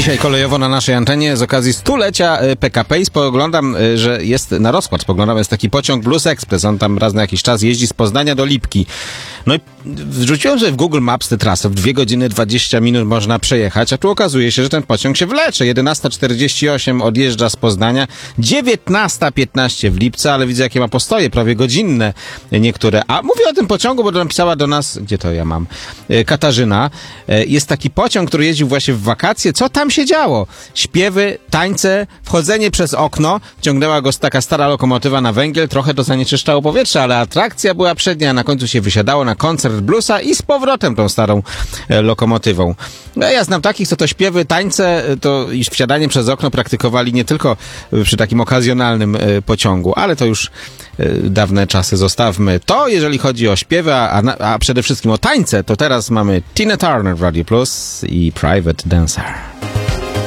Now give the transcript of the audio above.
Dzisiaj kolejowo na naszej antenie z okazji stulecia PKP i spoglądam, że jest na rozkład. Spoglądam, jest taki pociąg Blues Express. On tam raz na jakiś czas jeździ z Poznania do Lipki. No i wrzuciłem sobie w Google Maps tę trasę. W 2 godziny 20 minut można przejechać, a tu okazuje się, że ten pociąg się wlecze. 11:48 odjeżdża z Poznania, 19:15 w Lipce, ale widzę, jakie ma postoje, prawie godzinne niektóre. A mówię o tym pociągu, bo napisała do nas, gdzie to ja mam, Katarzyna. Jest taki pociąg, który jeździł właśnie w wakacje. Co tam się działo? Śpiewy, tańce, wchodzenie przez okno. Ciągnęła go taka stara lokomotywa na węgiel. Trochę to zanieczyszczało powietrze, ale atrakcja była przednia. Na końcu się wysiadało na koncert bluesa i z powrotem tą starą lokomotywą. No, ja znam takich, co to śpiewy, tańce, to i wsiadanie przez okno praktykowali nie tylko przy takim okazjonalnym pociągu, ale to już dawne czasy zostawmy. To jeżeli chodzi o śpiewy, a przede wszystkim o tańce, to teraz mamy Tina Turner w Radio Plus i Private Dancer.